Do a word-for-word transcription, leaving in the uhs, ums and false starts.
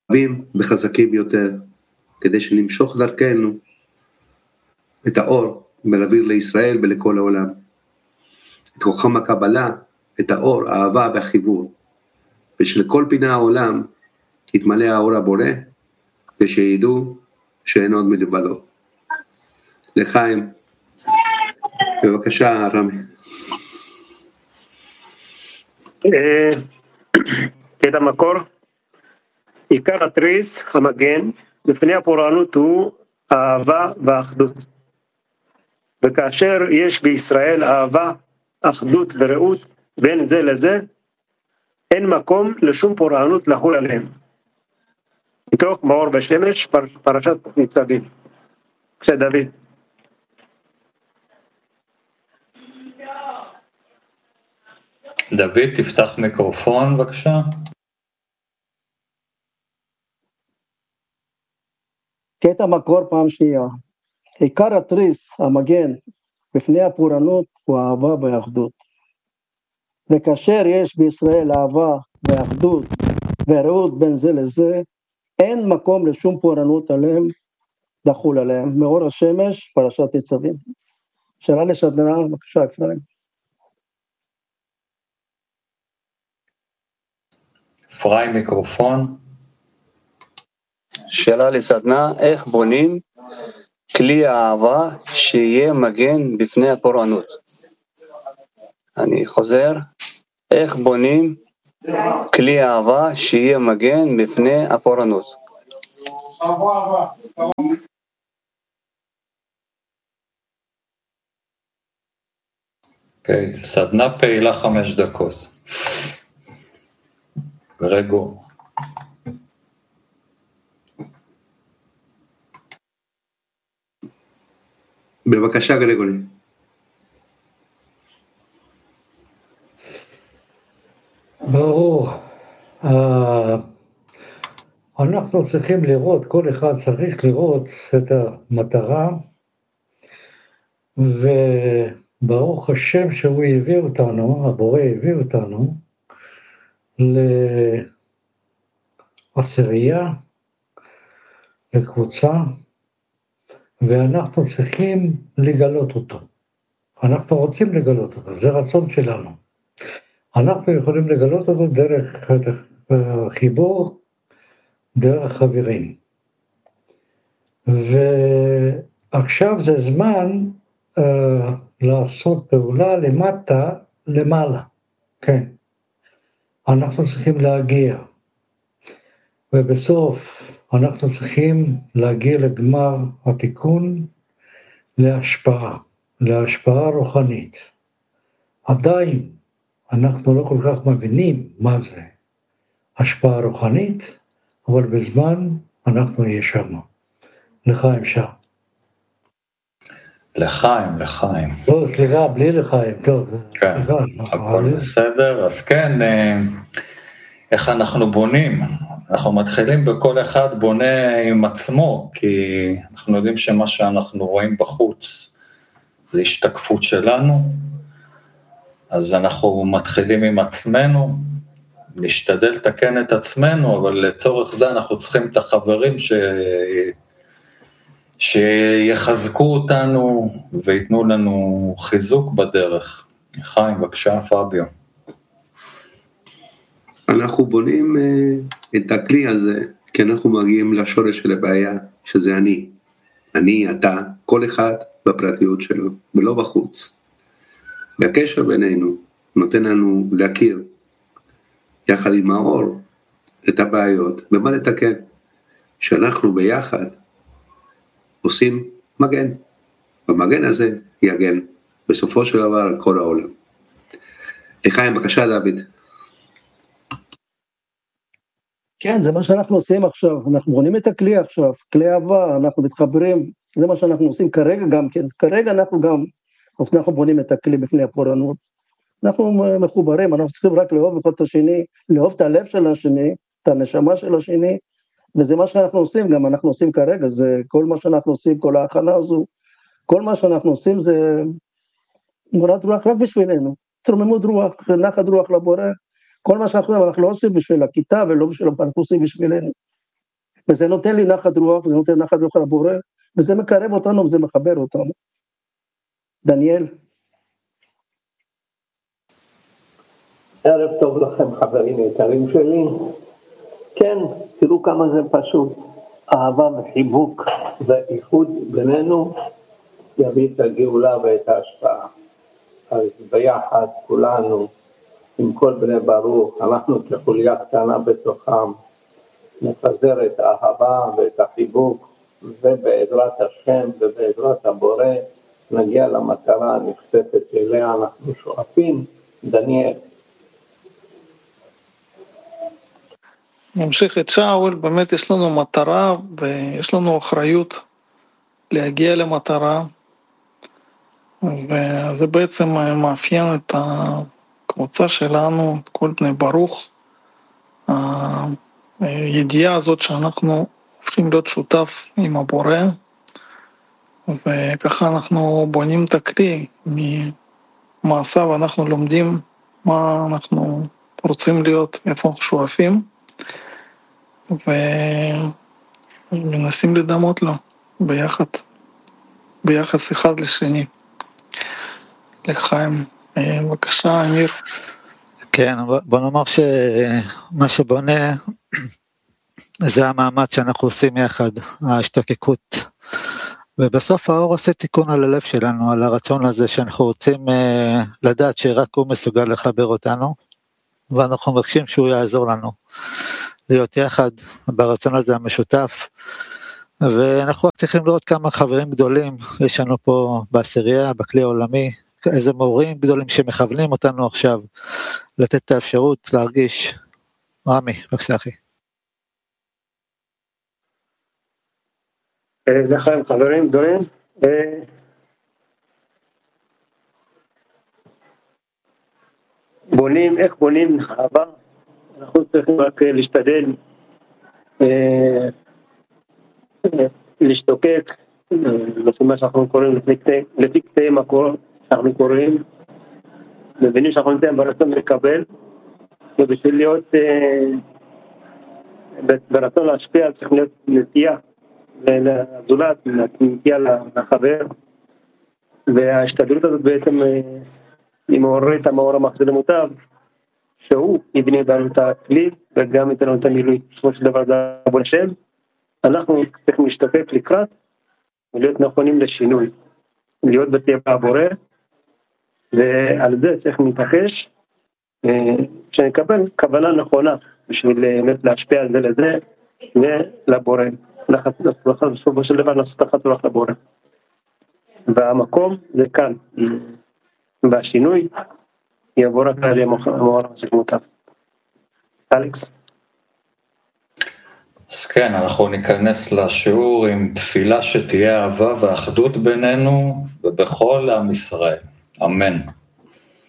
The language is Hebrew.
וחזקים יותר, כדי שנמשוך דרכנו את האור ולהעביר לישראל ולכל העולם. את חוכם הקבלה, את האור, האהבה והחיבור, ושלכל פינה העולם יתמלא האור הבורא, ושידעו שאין עוד מלבדו. לחיים, בבקשה רמי. את המקור, עיקר התריס המגן לפני הפורענות הוא אהבה ואחדות, וכאשר יש בישראל אהבה, אחדות ורעות בין זה לזה, אין מקום לשום פורענות לחול עליהם. מתוך מאור בשמש, פרשת ניצבים. בבקשה דוד. דוד, תפתח מיקרופון בבקשה. קטע מקור פעם שנייה. עיקר התריס המגן בפני הפורענות הוא אהבה ואחדות. וכאשר יש בישראל אהבה ואחדות ורעות בין זה לזה, אין מקום לשום פורענות עליהם לחול עליהם. מאור השמש, פרשת ניצבים. שאלה לשדנה, בבקשה אפרים. אפרים, מיקרופון. שאלה לסדנה, איך בונים כלי האהבה שיהיה מגן בפני הפורענות? אני חוזר, איך בונים כלי אהבה שיהיה מגן בפני הפורענות? אוקיי, סדנה פעילה חמש דקות. גרגור. בבקשה גרגורי. ברור. אנחנו צריכים לראות, כל אחד צריך לראות את המטרה, וברוך השם שהוא הביא אותנו, הבורא הביא אותנו, לעשירייה, לקבוצה, ואנחנו צריכים לגלות אותו. אנחנו רוצים לגלות אותו, זה רצון שלנו. אנחנו יכולים לגלות אותו דרך חיבור, דרך חברים. ועכשיו זה זמן uh, לעשות פעולה למטה, למעלה. כן. אנחנו צריכים להגיע. ובסוף אנחנו צריכים להגיע לגמר התיקון, להשפעה, להשפעה רוחנית. עדיין אנחנו לא כל כך מבינים מה זה השפעה רוחנית, אבל בזמן אנחנו נהיה שם. לחיים שם. לחיים, לחיים. לא, סליחה, בלי לחיים, טוב. כן, הכל בסדר. אז כן, איך אנחנו בונים? אנחנו מתחילים בכל אחד בונה עם עצמו, כי אנחנו יודעים שמה שאנחנו רואים בחוץ זה השתקפות שלנו, אז אנחנו מתחילים עם עצמנו, נשתדל לתקן את עצמנו, אבל לצורך זה אנחנו צריכים את החברים ש... שיחזקו אותנו ויתנו לנו חיזוק בדרך. חיים, בבקשה, פביו. אנחנו בונים את הכלי הזה, כי אנחנו מגיעים לשורש של הבעיה, שזה אני. אני, אתה, כל אחד בפרטיות שלו, ולא בחוץ. והקשר בינינו נותן לנו להכיר, יחד עם האור, את הבעיות, ומה לתקן. שאנחנו ביחד עושים מגן. במגן הזה יגן, בסופו של דבר על כל העולם. לחיים, בבקשה דוד. כן, זה מה שאנחנו עושים עכשיו, אנחנו בונים את הכלי עכשיו, כלי אהבה, אנחנו מתחברים, זה מה שאנחנו עושים כרגע גם כן, כרגע אנחנו גם, אנחנו בונים את הכלי בפני הפורענות, אנחנו מחוברים, אנחנו צריכים רק לאהוב אחד את השני, לאהוב את הלב של השני, את הנשמה של השני, וזה מה שאנחנו עושים, גם אנחנו עושים כרגע, זה כל מה שאנחנו עושים, כל ההכנה הזו, כל מה שאנחנו עושים זה מורת רוח רק בשבילנו, תרוממות רוח, נחת רוח לבורא, כל מה שאנחנו עושים, אנחנו לא עושים בשביל הכיתה ולא בשביל, אנחנו עושים בשבילנו. וזה נותן לי נחת רוח, וזה נותן נחת רוח לבורא, וזה מקרב אותנו וזה מחבר אותנו. דניאל. ערב טוב לכם חברים יקרים שלי. כן, תראו כמה זה פשוט. אהבה וחיבוק ואיחוד בינינו יביא את הגאולה ואת ההשפעה. אז ביחד כולנו עם כל בני ברוך, אנחנו כחוליה קטנה בתוכם, נפזר את האהבה ואת החיבוק, ובעזרת השם ובעזרת הבורא נגיע למטרה הנחשפת אליה אנחנו שואפים. דניאל. נמשיך את שאול, באמת יש לנו מטרה ויש לנו אחריות להגיע למטרה, וזה בעצם מאפיין את הקבוצה שלנו, את כל בני ברוך, הידיעה הזאת שאנחנו הופכים להיות שותף עם הבורא, וככה אנחנו בונים את הכלי, ממעשיו אנחנו לומדים מה אנחנו רוצים להיות, איפה אנחנו שואפים, ומנסים לדמות לו ביחד, ביחס אחד לשני. לחיים, בבקשה אמיר. כן, בוא נאמר שמה שבונה זה המאמץ שאנחנו עושים יחד, ההשתוקקות, ובסוף האור עושה תיקון על הלב שלנו, על הרצון הזה שאנחנו רוצים לדעת שרק הוא מסוגל לחבר אותנו, ואנחנו מבקשים שהוא יעזור לנו להיות יחד ברצון הזה המשותף, ואנחנו רק צריכים לראות כמה חברים גדולים יש לנו פה בעשירייה, בכלי העולמי, איזה מורים גדולים שמכוונים אותנו עכשיו, לתת את האפשרות להרגיש. רמי, בבקשה אחי. לכם חברים גדולים, בונים, איך בונים אהבה, אנחנו צריכים רק להשתדל, להשתוקק, לפי מה שאנחנו קוראים, לפי קטעי מקור שאנחנו קוראים, מבינים שאנחנו נמצאים ברצון לקבל, ובשביל להיות ברצון להשפיע צריך להיות נטייה לזולת, נטייה לחבר, וההשתדלות הזאת בעצם היא מעוררת המאור המחזיר למוטב, שהוא יבנה בנו את הכלי וגם ייתן לנו את המילוי. בסופו של דבר זה עבור השם, אנחנו צריכים להשתוקק לקראת ולהיות נכונים לשינוי, להיות בטבע הבורא, ועל זה צריך להתעקש שנקבל כוונה נכונה בשביל להשפיע על זה לזה ולבורא, בסופו של דבר לעשות אחת רוח לבורא, והמקום זה כאן, והשינוי יבוא רק על המאור המחזיר למוטב. אלכס. אז כן, אנחנו ניכנס לשיעור עם תפילה שתהיה אהבה ואחדות בינינו ובכל עם ישראל. אמן.